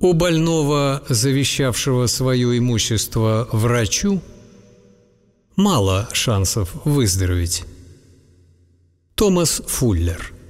У больного, завещавшего свое имущество врачу, мало шансов выздороветь. Томас Фуллер.